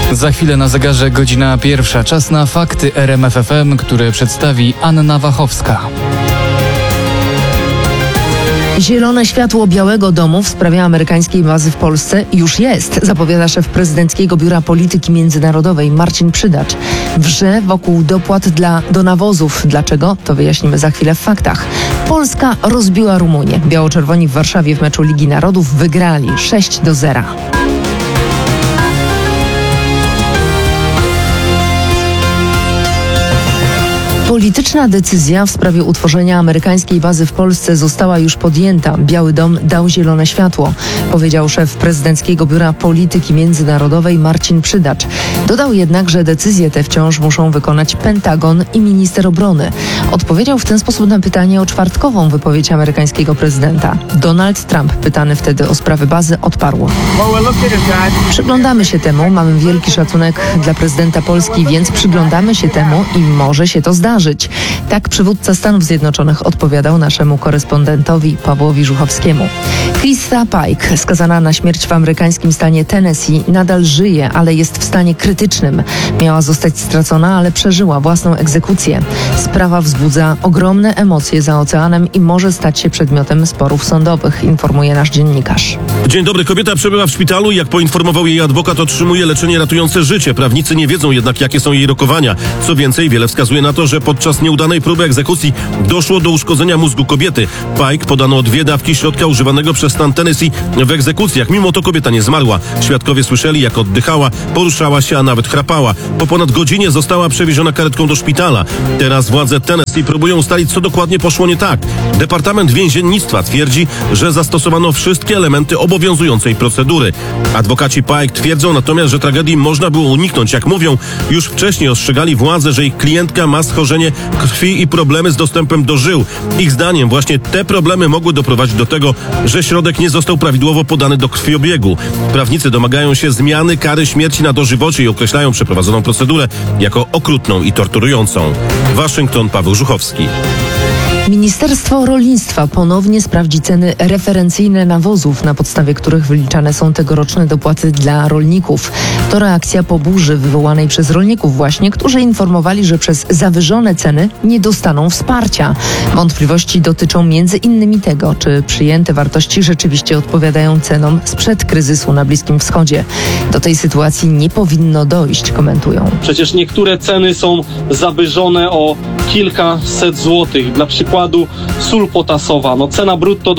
Za chwilę na zegarze godzina 1. Czas na fakty RMF FM, które przedstawi Anna Wachowska. Zielone światło Białego Domu w sprawie amerykańskiej bazy w Polsce już jest, zapowiada szef prezydenckiego Biura Polityki Międzynarodowej Marcin Przydacz. Wrze wokół dopłat do nawozów. Dlaczego? To wyjaśnimy za chwilę w faktach. Polska rozbiła Rumunię. Biało-czerwoni w Warszawie w meczu Ligi Narodów wygrali 6-0. Polityczna decyzja w sprawie utworzenia amerykańskiej bazy w Polsce została już podjęta. Biały Dom dał zielone światło, powiedział szef prezydenckiego Biura Polityki Międzynarodowej Marcin Przydacz. Dodał jednak, że decyzje te wciąż muszą wykonać Pentagon i minister obrony. Odpowiedział w ten sposób na pytanie o czwartkową wypowiedź amerykańskiego prezydenta. Donald Trump, pytany wtedy o sprawy bazy, odparł: przyglądamy się temu, mamy wielki szacunek dla prezydenta Polski, więc przyglądamy się temu i może się to zdarzyć. Tak przywódca Stanów Zjednoczonych odpowiadał naszemu korespondentowi Pawłowi Żuchowskiemu. Krista Pike, skazana na śmierć w amerykańskim stanie Tennessee, nadal żyje, ale jest w stanie krytycznym. Miała zostać stracona, ale przeżyła własną egzekucję. Sprawa wzbudza ogromne emocje za oceanem i może stać się przedmiotem sporów sądowych, informuje nasz dziennikarz. Dzień dobry. Kobieta przebywa w szpitalu i jak poinformował jej adwokat, otrzymuje leczenie ratujące życie. Prawnicy nie wiedzą jednak, jakie są jej rokowania. Co więcej, wiele wskazuje na to, że podczas nieudanej próby egzekucji doszło do uszkodzenia mózgu kobiety. Pike podano 2 dawki środka używanego przez stan Tennessee w egzekucjach. Mimo to kobieta nie zmarła. Świadkowie słyszeli, jak oddychała, poruszała się, a nawet chrapała. Po ponad godzinie została przewieziona karetką do szpitala. Teraz władze Tennessee próbują ustalić, co dokładnie poszło nie tak. Departament Więziennictwa twierdzi, że zastosowano wszystkie elementy obowiązującej procedury. Adwokaci Pike twierdzą natomiast, że tragedii można było uniknąć. Jak mówią, już wcześniej ostrzegali władze, że ich klientka ma schorzenie krwi i problemy z dostępem do żył. Ich zdaniem właśnie te problemy mogły doprowadzić do tego, że środek nie został prawidłowo podany do krwiobiegu. Prawnicy domagają się zmiany kary śmierci na dożywocie i określają przeprowadzoną procedurę jako okrutną i torturującą. Waszyngton, Paweł Żuchowski. Ministerstwo Rolnictwa ponownie sprawdzi ceny referencyjne nawozów, na podstawie których wyliczane są tegoroczne dopłaty dla rolników. To reakcja po burzy wywołanej przez rolników właśnie, którzy informowali, że przez zawyżone ceny nie dostaną wsparcia. Wątpliwości dotyczą między innymi tego, czy przyjęte wartości rzeczywiście odpowiadają cenom sprzed kryzysu na Bliskim Wschodzie. Do tej sytuacji nie powinno dojść, komentują. Przecież niektóre ceny są zawyżone o kilkaset złotych. Dla przykładu sól potasowa. Cena brutto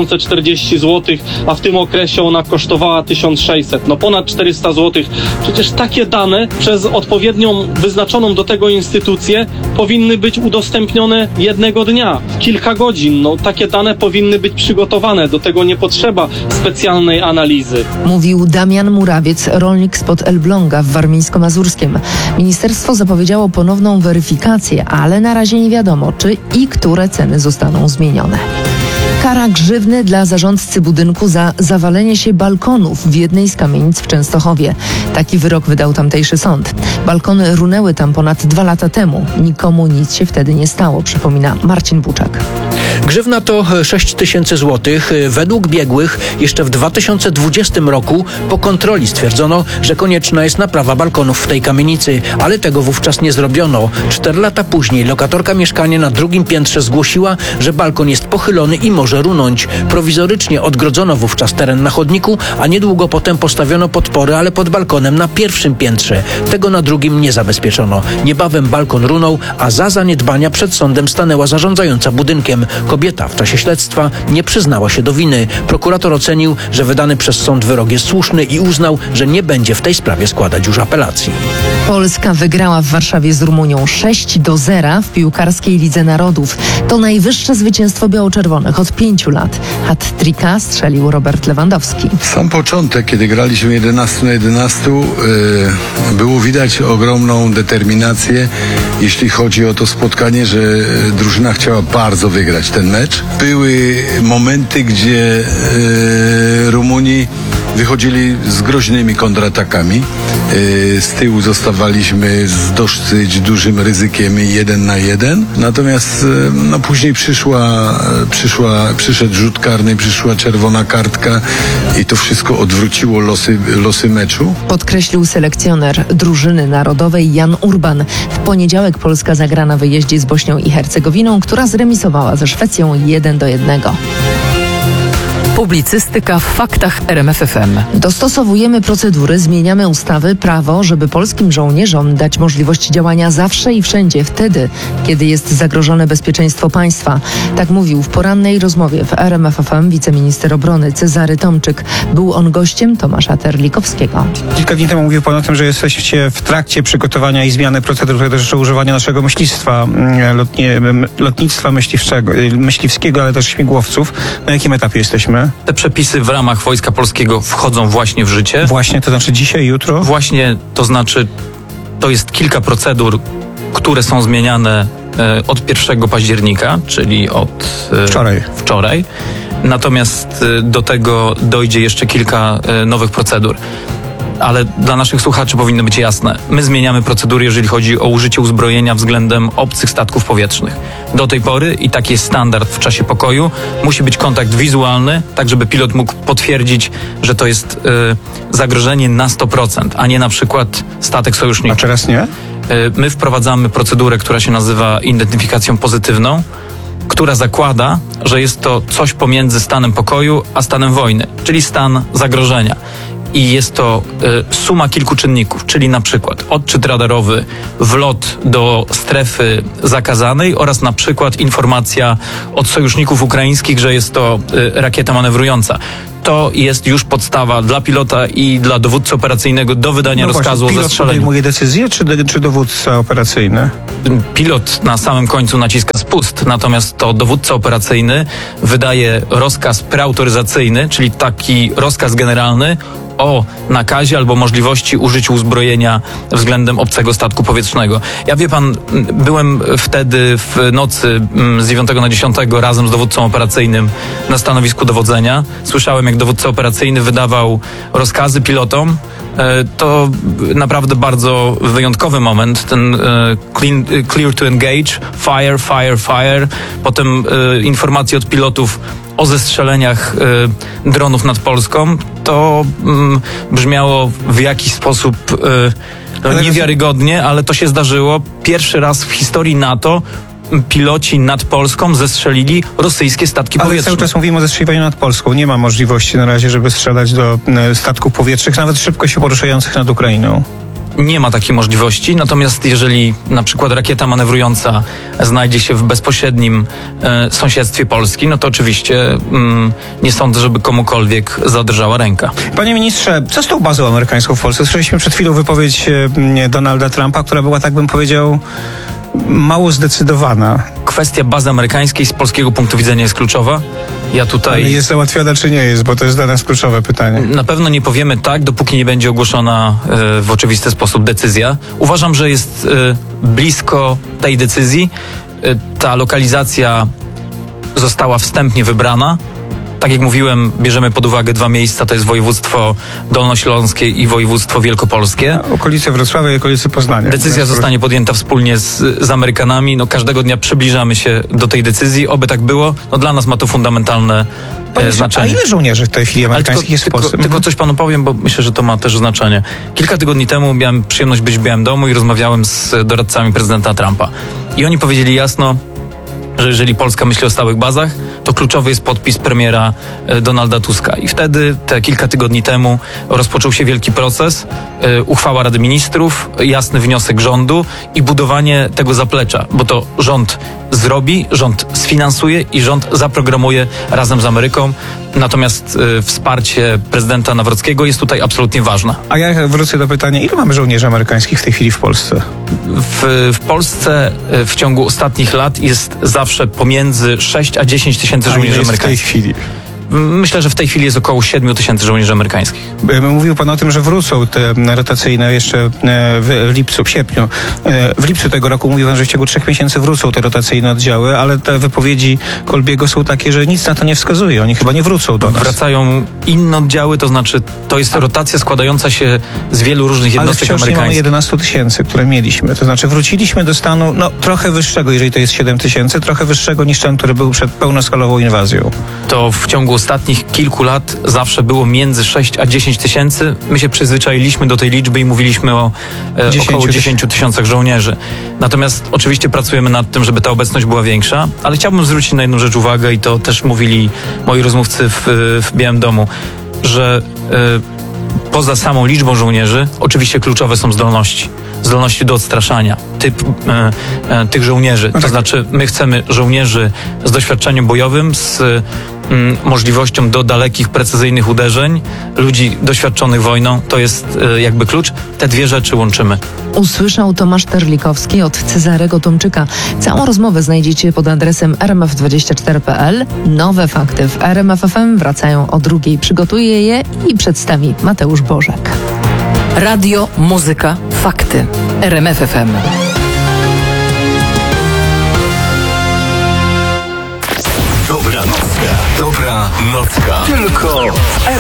2040 zł, a w tym okresie ona kosztowała 1600. Ponad 400 zł. Przecież takie dane przez odpowiednią wyznaczoną do tego instytucję powinny być udostępnione jednego dnia, w kilka godzin. Takie dane powinny być przygotowane. Do tego nie potrzeba specjalnej analizy. Mówił Damian Murawiec, rolnik spod Elbląga w Warmińsko-Mazurskiem. Ministerstwo zapowiedziało ponowną weryfikację, ale na razie nie wiadomo, czy i które ceny zostaną zmienione. Kara grzywny dla zarządcy budynku za zawalenie się balkonów w jednej z kamienic w Częstochowie. Taki wyrok wydał tamtejszy sąd. Balkony runęły tam ponad 2 lata temu. Nikomu nic się wtedy nie stało, przypomina Marcin Buczak. Grzywna to 6 000 złotych. Według biegłych jeszcze w 2020 roku po kontroli stwierdzono, że konieczna jest naprawa balkonów w tej kamienicy, ale tego wówczas nie zrobiono. 4 lata później lokatorka mieszkania na 2. piętrze zgłosiła, że balkon jest pochylony i może runąć. Prowizorycznie odgrodzono wówczas teren na chodniku, a niedługo potem postawiono podpory, ale pod balkonem na 1. piętrze. Tego na 2. nie zabezpieczono. Niebawem balkon runął, a za zaniedbania przed sądem stanęła zarządzająca budynkiem. Kobieta w czasie śledztwa nie przyznała się do winy. Prokurator ocenił, że wydany przez sąd wyrok jest słuszny i uznał, że nie będzie w tej sprawie składać już apelacji. Polska wygrała w Warszawie z Rumunią 6-0 w piłkarskiej Lidze Narodów. To najwyższe zwycięstwo biało-czerwonych od 5 lat. Hat-tricka strzelił Robert Lewandowski. Sam początek, kiedy graliśmy 11 na 11, było widać ogromną determinację, jeśli chodzi o to spotkanie, że drużyna chciała bardzo wygrać ten mecz. Były momenty, gdzie Rumuni wychodzili z groźnymi kontratakami. Z tyłu zostawaliśmy z dosyć dużym ryzykiem 1 na 1. Natomiast no, później przyszedł rzut karny, przyszła czerwona kartka i to wszystko odwróciło losy meczu. Podkreślił selekcjoner drużyny narodowej Jan Urban. W poniedziałek Polska zagra na wyjeździe z Bośnią i Hercegowiną, która zremisowała ze Szwecją 1-1. Publicystyka w faktach RMF FM. Dostosowujemy procedury, zmieniamy ustawy, prawo, żeby polskim żołnierzom dać możliwość działania zawsze i wszędzie, wtedy, kiedy jest zagrożone bezpieczeństwo państwa. Tak mówił w porannej rozmowie w RMF FM wiceminister obrony Cezary Tomczyk. Był on gościem Tomasza Terlikowskiego. Kilka dni temu mówił pan o tym, że jesteście w trakcie przygotowania i zmiany procedur, które dotyczą używania naszego lotnictwa myśliwskiego, ale też śmigłowców. Na jakim etapie jesteśmy? Te przepisy w ramach Wojska Polskiego wchodzą właśnie w życie. Właśnie, to znaczy dzisiaj, jutro? Właśnie, to znaczy to jest kilka procedur, które są zmieniane od 1 października, czyli od wczoraj. Natomiast do tego dojdzie jeszcze kilka nowych procedur. Ale dla naszych słuchaczy powinno być jasne. My zmieniamy procedury, jeżeli chodzi o użycie uzbrojenia względem obcych statków powietrznych. Do tej pory, i taki jest standard w czasie pokoju, musi być kontakt wizualny, tak żeby pilot mógł potwierdzić, że to jest zagrożenie na 100%, a nie na przykład statek sojuszniczy. A teraz nie? My wprowadzamy procedurę, która się nazywa identyfikacją pozytywną, która zakłada, że jest to coś pomiędzy stanem pokoju a stanem wojny, czyli stan zagrożenia. I jest to suma kilku czynników, czyli na przykład odczyt radarowy, wlot do strefy zakazanej oraz na przykład informacja od sojuszników ukraińskich, że jest to rakieta manewrująca. To jest już podstawa dla pilota i dla dowódcy operacyjnego do wydania rozkazu o zestrzeleniu. Pilot podejmuje decyzję, czy dowódca operacyjny? Pilot na samym końcu naciska spust, natomiast to dowódca operacyjny wydaje rozkaz preautoryzacyjny, czyli taki rozkaz generalny o nakazie albo możliwości użycia uzbrojenia względem obcego statku powietrznego. Ja, wie pan, byłem wtedy w nocy z 9 na 10 razem z dowódcą operacyjnym na stanowisku dowodzenia. Słyszałem, jak dowódca operacyjny wydawał rozkazy pilotom. To naprawdę bardzo wyjątkowy moment, ten clear to engage, fire, fire, fire, potem informacje od pilotów o zestrzeleniach dronów nad Polską. To brzmiało w jakiś sposób niewiarygodnie, ale to się zdarzyło. Pierwszy raz w historii NATO piloci nad Polską zestrzelili rosyjskie statki powietrzne. Ale cały czas mówimy o zestrzeliwaniu nad Polską. Nie ma możliwości na razie, żeby strzelać do statków powietrznych, nawet szybko się poruszających nad Ukrainą. Nie ma takiej możliwości, natomiast jeżeli na przykład rakieta manewrująca znajdzie się w bezpośrednim sąsiedztwie Polski, no to oczywiście nie sądzę, żeby komukolwiek zadrżała ręka. Panie ministrze, co z tą bazą amerykańską w Polsce? Słyszeliśmy przed chwilą wypowiedź Donalda Trumpa, która była, tak bym powiedział, mało zdecydowana. Kwestia bazy amerykańskiej z polskiego punktu widzenia jest kluczowa. Ja tutaj... Ale jest załatwiona czy nie jest, bo to jest dla nas kluczowe pytanie. Na pewno nie powiemy tak, dopóki nie będzie ogłoszona w oczywisty sposób decyzja. Uważam, że jest blisko tej decyzji. Ta lokalizacja została wstępnie wybrana. Tak jak mówiłem, bierzemy pod uwagę 2 miejsca, to jest województwo dolnośląskie i województwo wielkopolskie. Okolice Wrocławia i okolice Poznania. Decyzja zostanie podjęta wspólnie z Amerykanami. No, każdego dnia przybliżamy się do tej decyzji. Oby tak było. No, dla nas ma to fundamentalne znaczenie. A ile żołnierzy w tej chwili amerykańskich jest w Polsce? Tylko coś panu powiem, bo myślę, że to ma też znaczenie. Kilka tygodni temu miałem przyjemność być w Białym Domu i rozmawiałem z doradcami prezydenta Trumpa. I oni powiedzieli jasno, że jeżeli Polska myśli o stałych bazach, to kluczowy jest podpis premiera Donalda Tuska. I wtedy, te kilka tygodni temu, rozpoczął się wielki proces, uchwała Rady Ministrów, jasny wniosek rządu i budowanie tego zaplecza, bo to rząd zrobi, rząd sfinansuje i rząd zaprogramuje razem z Ameryką. Natomiast wsparcie prezydenta Nawrockiego jest tutaj absolutnie ważne. A ja wrócę do pytania, ile mamy żołnierzy amerykańskich w tej chwili w Polsce? W Polsce w ciągu ostatnich lat jest zawsze pomiędzy 6 a 10 tysięcy żołnierzy amerykańskich. W tej chwili? Myślę, że w tej chwili jest około 7 tysięcy żołnierzy amerykańskich. Mówił pan o tym, że wrócą te rotacyjne jeszcze w lipcu, w sierpniu. W lipcu tego roku mówił pan, że w ciągu 3 miesięcy wrócą te rotacyjne oddziały, ale te wypowiedzi Kolbiego są takie, że nic na to nie wskazuje. Oni chyba nie wrócą do nas. Wracają inne oddziały, to znaczy to jest rotacja składająca się z wielu różnych Ale jednostek wciąż nie mamy amerykańskich. 11 tysięcy, które mieliśmy. To znaczy wróciliśmy do stanu trochę wyższego, jeżeli to jest 7 tysięcy, trochę wyższego niż ten, który był przed pełnoskalową inwazją. To w ciągu ostatnich kilku lat zawsze było między 6 a 10 tysięcy. My się przyzwyczailiśmy do tej liczby i mówiliśmy o około 10 tysiącach żołnierzy. Natomiast oczywiście pracujemy nad tym, żeby ta obecność była większa, ale chciałbym zwrócić na jedną rzecz uwagę i to też mówili moi rozmówcy w Białym Domu, że poza samą liczbą żołnierzy oczywiście kluczowe są zdolności do odstraszania tych żołnierzy. To znaczy my chcemy żołnierzy z doświadczeniem bojowym, z możliwością do dalekich, precyzyjnych uderzeń, ludzi doświadczonych wojną. To jest jakby klucz. Te dwie rzeczy łączymy. Usłyszał Tomasz Terlikowski od Cezarego Tomczyka. Całą rozmowę znajdziecie pod adresem rmf24.pl. Nowe fakty w RMF FM wracają o 2:00. Przygotuje je i przedstawi Mateusz Bożek. Radio, muzyka, fakty. RMF FM. Dobra nocka. Tylko